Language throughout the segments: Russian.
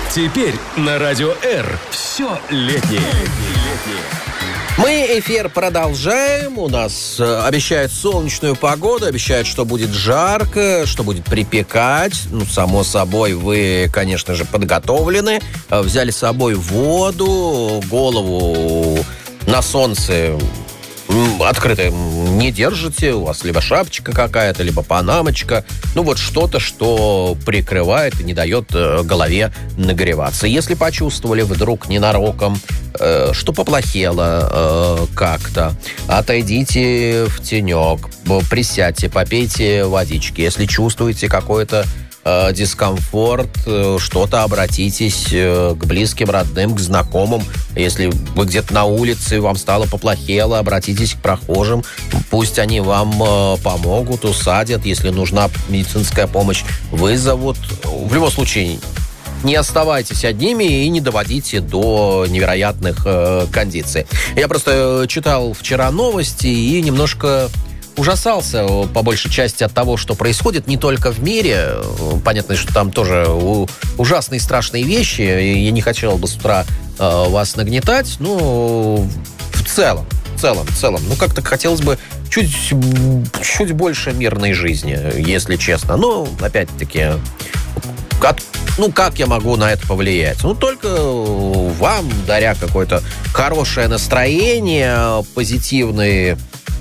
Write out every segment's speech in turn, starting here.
Теперь на Радио Р все летнее. Мы эфир продолжаем. У нас обещают солнечную погоду, обещают, что будет жарко, что будет припекать. Ну, само собой, вы, конечно же, подготовлены. Взяли с собой воду, голову на солнце открыто не держите. У вас либо шапочка какая-то, либо панамочка. Ну, вот что-то, что прикрывает и не дает голове нагреваться. Если почувствовали вдруг ненароком, что поплохело как-то, отойдите в тенек, присядьте, попейте водички. Если чувствуете какой-то дискомфорт, что-то, обратитесь к близким, родным, к знакомым. Если вы где-то на улице, вам стало поплохело, обратитесь к прохожим. Пусть они вам помогут, усадят. Если нужна медицинская помощь, вызовут. В любом случае, не оставайтесь одними и не доводите до невероятных кондиций. Я просто читал вчера новости и немножко ужасался, по большей части, от того, что происходит не только в мире. Понятно, что там тоже ужасные, страшные вещи. Я не хотел бы с утра вас нагнетать, но в целом, ну, как-то хотелось бы чуть больше мирной жизни, если честно. Но, опять-таки, как я могу на это повлиять? Ну, только вам, даря какое-то хорошее настроение, позитивное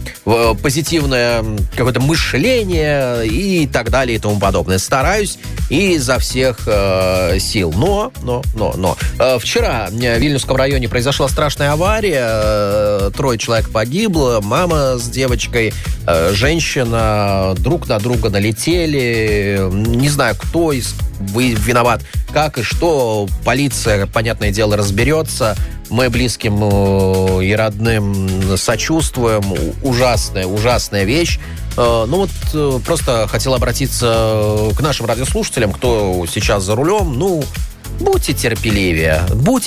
какое-то мышление и так далее и тому подобное. Стараюсь изо всех сил. Но. Вчера в Вильнюсском районе произошла страшная авария. 3 человек погибло. Мама с девочкой, женщина друг на друга налетели. Не знаю, кто виноват, как и что. Полиция, понятное дело, разберется. Мы близким и родным сочувствуем. Ужасная вещь. Ну вот просто хотел обратиться к нашим радиослушателям, кто сейчас за рулем. Ну, будьте терпеливее.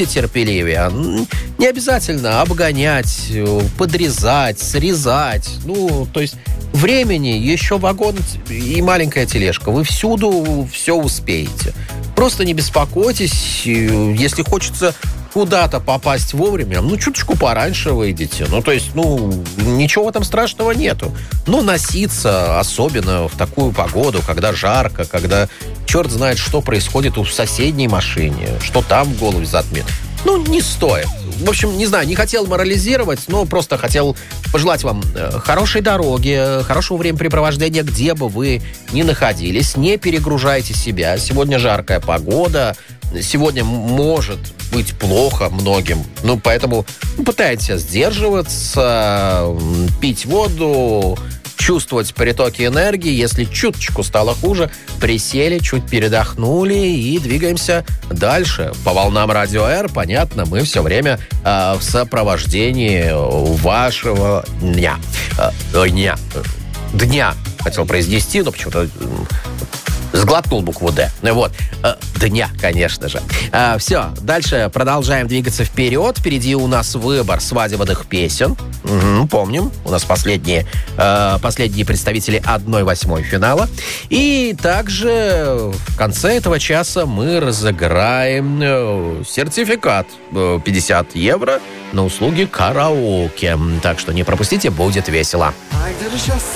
Не обязательно обгонять, подрезать, срезать. Ну, то есть времени еще вагон и маленькая тележка. Вы всюду все успеете. Просто не беспокойтесь. Если хочется куда-то попасть вовремя, чуточку пораньше выйдете. То есть, ничего в этом страшного нету. Но носиться, особенно в такую погоду, когда жарко, когда черт знает, что происходит в соседней машине, что там в голове затмит. Не стоит. В общем, не знаю, не хотел морализировать, но просто хотел пожелать вам хорошей дороги, хорошего времяпрепровождения, где бы вы ни находились. Не перегружайте себя. Сегодня жаркая погода. Сегодня может быть плохо многим. Поэтому пытайтесь сдерживаться, пить воду, чувствовать притоки энергии. Если чуточку стало хуже, присели, чуть передохнули и двигаемся дальше. По волнам Радио Р, понятно, мы все время в сопровождении вашего дня. Дня, хотел произнести, но почему-то сглотнул букву «Д». Дня, конечно же. Все, дальше продолжаем двигаться вперед. Впереди у нас выбор свадебных песен. Помним, у нас последние представители 1/8 финала. И также в конце этого часа мы разыграем сертификат 50 евро на услуги караоке. Так что не пропустите, будет весело.